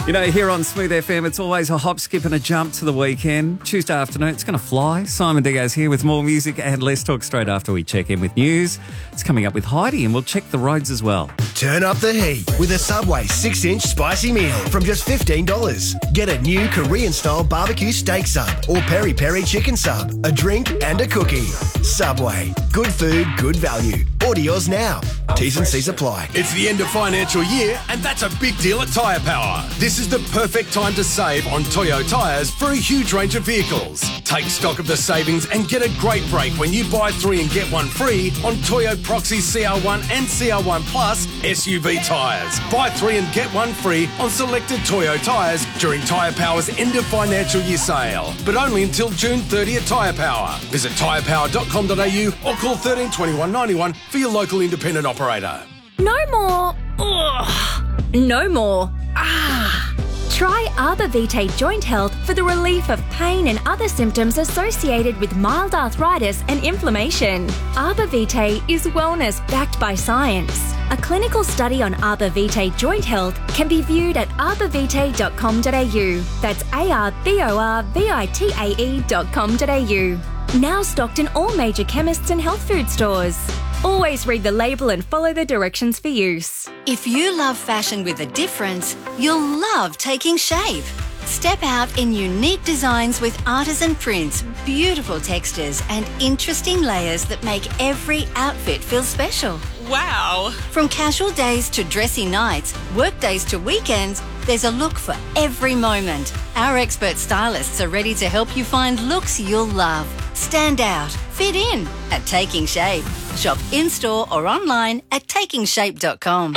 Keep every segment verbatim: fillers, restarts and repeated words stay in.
You know, here on Smooth F M, it's always a hop, skip and a jump to the weekend. Tuesday afternoon, it's going to fly. Simon Diaz here with more music and less talk straight after we check in with news. It's coming up with Heidi and we'll check the roads as well. Turn up the heat with a Subway six inch spicy meal from just fifteen dollars. Get a new Korean-style barbecue steak sub or peri-peri chicken sub, a drink and a cookie. Subway. Good food, good value. Order yours now. T's and C's apply. It's the end of financial year and that's a big deal at Tyre Power. This is the perfect time to save on Toyo tyres for a huge range of vehicles. Take stock of the savings and get a great break when you buy three and get one free on Toyo Proxy C R one and C R one Plus S U V tyres. Buy three and get one free on selected Toyo tyres during Tyre Power's end of financial year sale. But only until June thirtieth at Tyre Power. Visit tyre power dot com dot a u or call thirteen twenty-one ninety-one for your local independent operator. No more. Ugh. No more. Ah. Try Arbor Vitae Joint Health for the relief of pain and other symptoms associated with mild arthritis and inflammation. Arbor Vitae is wellness backed by science. A clinical study on Arbor Vitae Joint Health can be viewed at arbor vitae dot com dot a u. That's A R B O R V I T A E dot com dot a u. Now stocked in all major chemists and health food stores. Always read the label and follow the directions for use. If you love fashion with a difference, you'll love Taking Shape. Step out in unique designs with artisan prints, beautiful textures and interesting layers that make every outfit feel special. Wow! From casual days to dressy nights, work days to weekends, there's a look for every moment. Our expert stylists are ready to help you find looks you'll love. Stand out, fit in at Taking Shape. Shop in-store or online at taking shape dot com.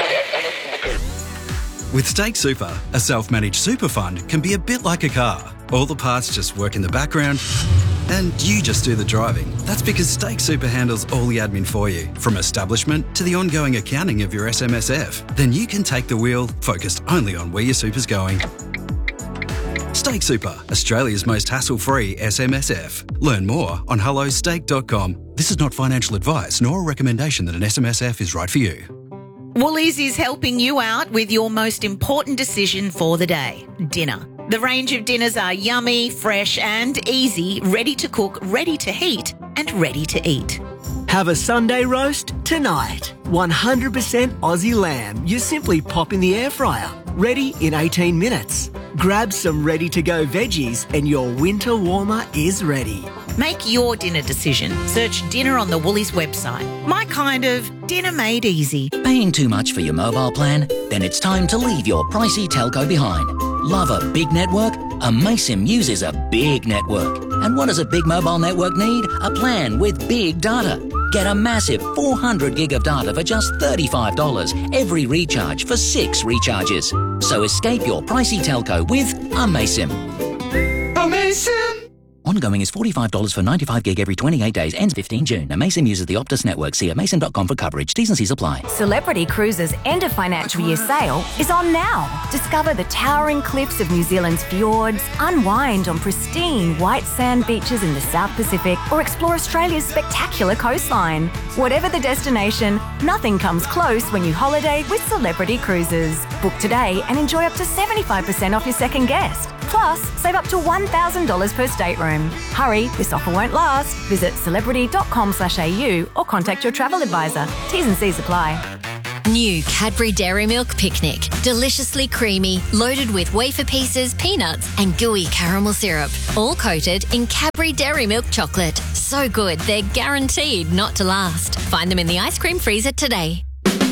With Stake Super, a self-managed super fund can be a bit like a car. All the parts just work in the background and you just do the driving. That's because Stake Super handles all the admin for you, from establishment to the ongoing accounting of your S M S F. Then you can take the wheel, focused only on where your super's going. Stake Super, Australia's most hassle-free S M S F. Learn more on hello stake dot com. This is not financial advice nor a recommendation that an S M S F is right for you. Woolies is helping you out with your most important decision for the day, dinner. The range of dinners are yummy, fresh and easy, ready to cook, ready to heat and ready to eat. Have a Sunday roast tonight. one hundred percent Aussie lamb. You simply pop in the air fryer. Ready in eighteen minutes. Grab some ready-to-go veggies and your winter warmer is ready. Make your dinner decision. Search dinner on the Woolies website. My kind of dinner made easy. Paying too much for your mobile plan? Then it's time to leave your pricey telco behind. Love a big network? Amaysim uses a big network. And what does a big mobile network need? A plan with big data. Get a massive four hundred gig of data for just thirty-five dollars every recharge for six recharges. So escape your pricey telco with Amaysim. Amaysim! Ongoing is forty-five dollars for ninety-five gig every twenty-eight days, ends fifteenth of June. Amaysim uses the Optus network. See amaysim dot com for coverage. T's and C's apply. Celebrity Cruises' end of financial year sale is on now. Discover the towering cliffs of New Zealand's fjords, unwind on pristine white sand beaches in the South Pacific, or explore Australia's spectacular coastline. Whatever the destination, nothing comes close when you holiday with Celebrity Cruises. Book today and enjoy up to seventy-five percent off your second guest. Plus, save up to one thousand dollars per stateroom. Hurry, this offer won't last. Visit celebrity dot com slash a u or contact your travel advisor. T's and C's apply. New Cadbury Dairy Milk Picnic. Deliciously creamy, loaded with wafer pieces, peanuts and gooey caramel syrup. All coated in Cadbury Dairy Milk chocolate. So good, they're guaranteed not to last. Find them in the ice cream freezer today.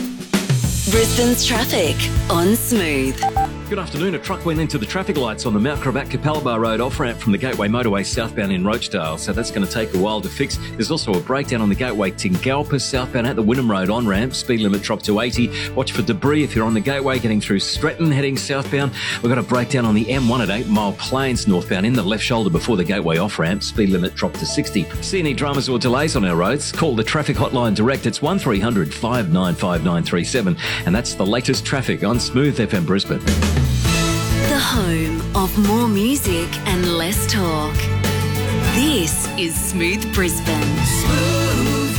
Brisbane's traffic on Smooth. Good afternoon. A truck went into the traffic lights on the Mount Cravat Capalaba Road off-ramp from the Gateway Motorway southbound in Roachdale, so that's going to take a while to fix. There's also a breakdown on the Gateway Tingalpa southbound at the Wynnum Road on-ramp. Speed limit dropped to eighty. Watch for debris if you're on the Gateway getting through Stretton heading southbound. We've got a breakdown on the M one at eight Mile Plains northbound in the left shoulder before the Gateway off-ramp. Speed limit dropped to sixty. See any dramas or delays on our roads? Call the traffic hotline direct. It's one three hundred five nine five nine three seven, and that's the latest traffic on Smooth F M Brisbane. The home of more music and less talk. This is Smooth Brisbane. Smooth.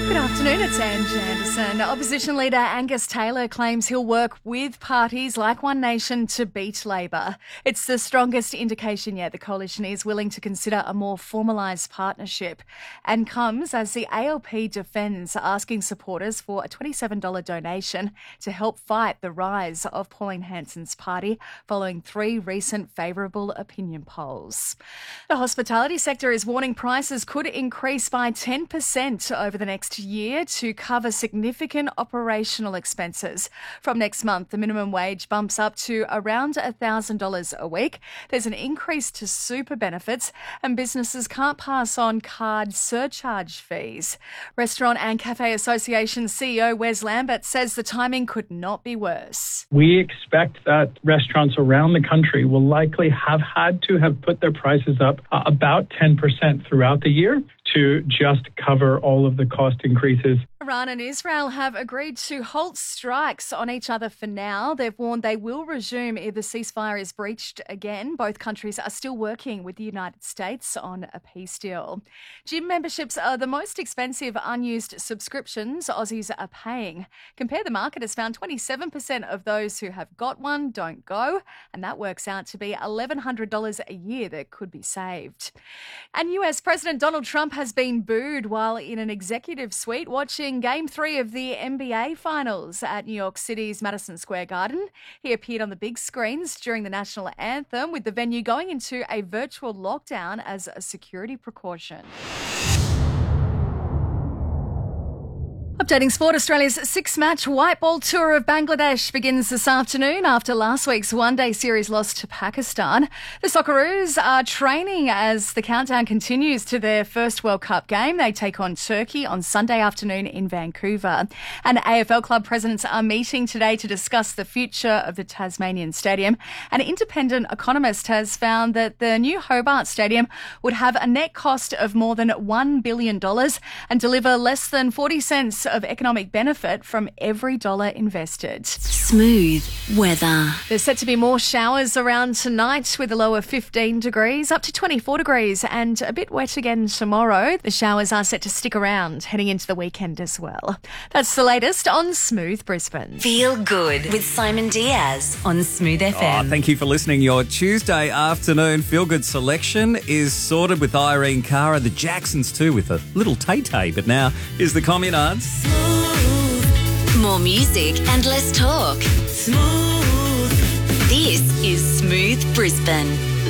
Good afternoon, it's Ange Anderson. Opposition leader Angus Taylor claims he'll work with parties like One Nation to beat Labor. It's the strongest indication yet the coalition is willing to consider a more formalised partnership, and comes as the A L P defends asking supporters for a twenty-seven dollars donation to help fight the rise of Pauline Hanson's party following three recent favourable opinion polls. The hospitality sector is warning prices could increase by ten percent over the next year to cover significant operational expenses. From next month, the minimum wage bumps up to around one thousand dollars a week. There's an increase to super benefits, and businesses can't pass on card surcharge fees. Restaurant and Cafe Association C E O Wes Lambert says the timing could not be worse. We expect that restaurants around the country will likely have had to have put their prices up uh, about ten percent throughout the year to just cover all of the cost increases. Iran and Israel have agreed to halt strikes on each other for now. They've warned they will resume if the ceasefire is breached again. Both countries are still working with the United States on a peace deal. Gym memberships are the most expensive unused subscriptions Aussies are paying. Compare the Market has found twenty-seven percent of those who have got one don't go, and that works out to be eleven hundred dollars a year that could be saved. And U S President Donald Trump has been booed while in an executive suite watching Game three of the N B A Finals at New York City's Madison Square Garden. He appeared on the big screens during the national anthem, with the venue going into a virtual lockdown as a security precaution. Updating sport, Australia's six-match white ball tour of Bangladesh begins this afternoon after last week's one-day series loss to Pakistan. The Socceroos are training as the countdown continues to their first World Cup game. They take on Turkey on Sunday afternoon in Vancouver. And A F L club presidents are meeting today to discuss the future of the Tasmanian Stadium. An independent economist has found that the new Hobart Stadium would have a net cost of more than one billion dollars and deliver less than forty cents of economic benefit from every dollar invested. Smooth weather. There's set to be more showers around tonight with a low of fifteen degrees, up to twenty-four degrees, and a bit wet again tomorrow. The showers are set to stick around heading into the weekend as well. That's the latest on Smooth Brisbane. Feel good with Simon Diaz on Smooth F M. Oh, thank you for listening. Your Tuesday afternoon feel-good selection is sorted with Irene Cara, the Jacksons too, with a little Tay-Tay. But now, here's the Communards. More music and less talk. Smooth. This is Smooth Brisbane.